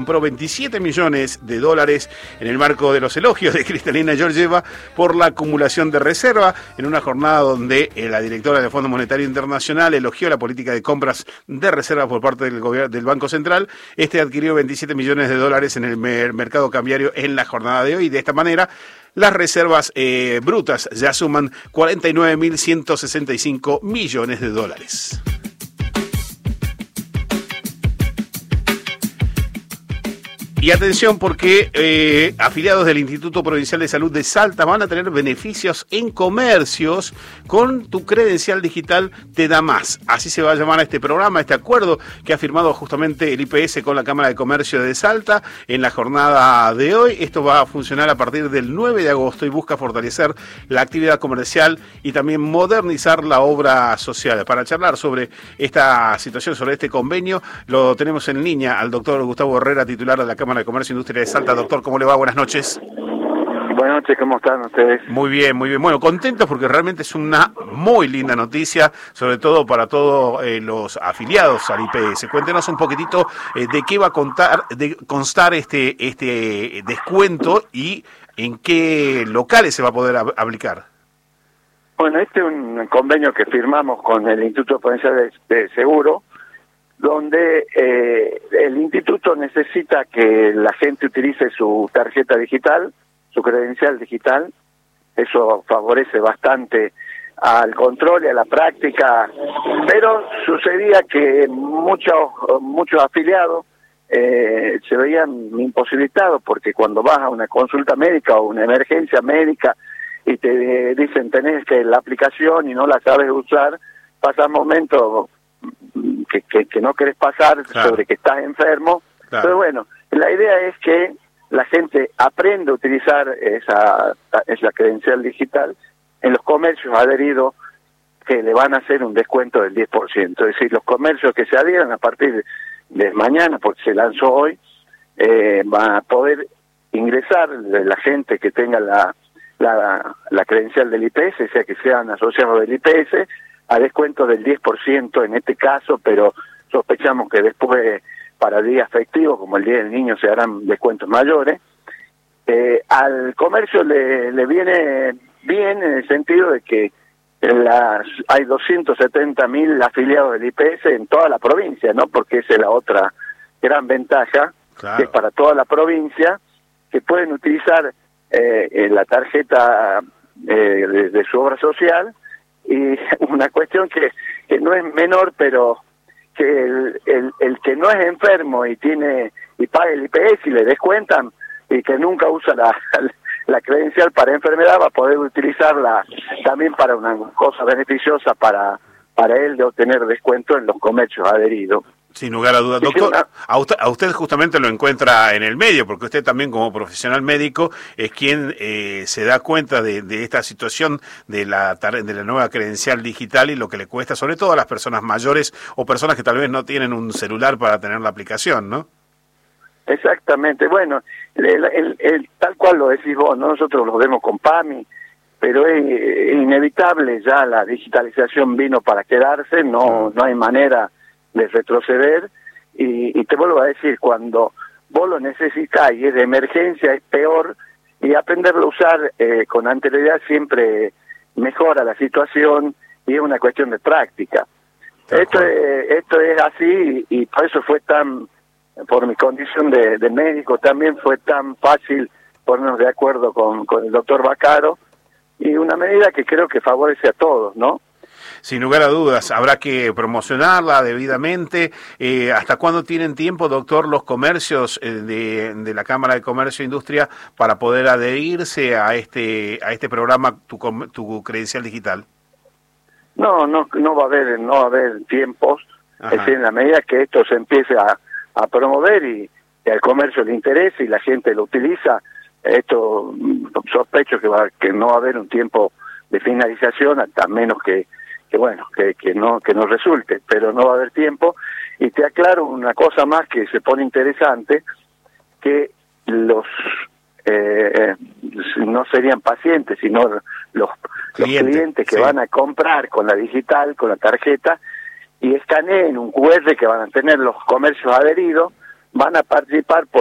recuperó 27 millones de dólares en el marco de los elogios de Kristalina Georgieva por la acumulación de reserva, en una jornada donde la directora del Fondo Monetario Internacional elogió la política de compras de reserva por parte del gobierno del Banco Central. Este adquirió 27 millones de dólares en el mercado cambiario en la jornada de hoy. De esta manera, las reservas brutas ya suman 49.165 millones de dólares. Y atención porque afiliados del Instituto Provincial de Salud de Salta van a tener beneficios en comercios con tu credencial digital Te Da Más. Así se va a llamar a este programa, este acuerdo que ha firmado justamente el IPS con la Cámara de Comercio de Salta en la jornada de hoy. Esto va a funcionar a partir del 9 de agosto y busca fortalecer la actividad comercial y también modernizar la obra social. Para charlar sobre esta situación, sobre este convenio, lo tenemos en línea al doctor Gustavo Herrera, titular de la Cámara de Comercio e Industria de Salta. Doctor, ¿cómo le va? Buenas noches. Buenas noches, ¿cómo están ustedes? Muy bien, muy bien. Bueno, contentos porque realmente es una muy linda noticia, sobre todo para todos los afiliados al IPS. Cuéntenos un poquitito de qué va a constar este descuento y en qué locales se va a poder aplicar. Bueno, este es un convenio que firmamos con el Instituto Provincial de Seguro, donde el instituto necesita que la gente utilice su tarjeta digital, su credencial digital. Eso favorece bastante al control y a la práctica, pero sucedía que muchos afiliados se veían imposibilitados, porque cuando vas a una consulta médica o una emergencia médica y te dicen tenés que la aplicación y no la sabes usar, pasan momentos que no querés pasar, claro, sobre que estás enfermo. Claro. Pero bueno, la idea es que la gente aprenda a utilizar esa credencial digital en los comercios adheridos, que le van a hacer un descuento del 10%. Es decir, los comercios que se adhieran a partir de mañana, porque se lanzó hoy, van a poder ingresar la gente que tenga la credencial del IPS, o sea, que sean asociados del IPS, a descuento del 10% en este caso, pero sospechamos que después, para días festivos, como el Día del Niño, se harán descuentos mayores. Al comercio le viene bien en el sentido de que hay 270.000 afiliados del IPS en toda la provincia, ¿no? Porque esa es la otra gran ventaja, claro, que es para toda la provincia, que pueden utilizar la tarjeta de su obra social. Y una cuestión que no es menor, pero que el que no es enfermo y paga el IPS y le descuentan, y que nunca usa la credencial para enfermedad, va a poder utilizarla también para una cosa beneficiosa para él, de obtener descuento en los comercios adheridos. Sin lugar a dudas. Doctor, a usted justamente lo encuentra en el medio, porque usted también, como profesional médico, es quien se da cuenta de esta situación de la nueva credencial digital y lo que le cuesta, sobre todo a las personas mayores o personas que tal vez no tienen un celular para tener la aplicación, ¿no? Exactamente. Bueno, tal cual lo decís vos, ¿no? Nosotros lo vemos con PAMI, pero es inevitable, ya la digitalización vino para quedarse, no hay manera de retroceder, y te vuelvo a decir, cuando vos lo necesitas y es de emergencia, es peor, y aprenderlo a usar con anterioridad siempre mejora la situación, y es una cuestión de práctica. Esto es así, y por eso fue por mi condición de médico, también fue tan fácil ponernos de acuerdo con el doctor Baccaro, y una medida que creo que favorece a todos, ¿no? Sin lugar a dudas, habrá que promocionarla debidamente. ¿Hasta cuándo tienen tiempo, doctor, los comercios de la Cámara de Comercio e Industria para poder adherirse a este programa, tu credencial digital? No va a haber tiempos. Es decir, en la medida que esto se empiece a promover y al comercio le interesa y la gente lo utiliza, esto sospecho que no va a haber un tiempo de finalización, hasta menos que no resulte, pero no va a haber tiempo. Y te aclaro una cosa más que se pone interesante, que los no serían pacientes, sino los clientes que van a comprar con la digital, con la tarjeta, y escaneen un QR que van a tener los comercios adheridos, van a participar por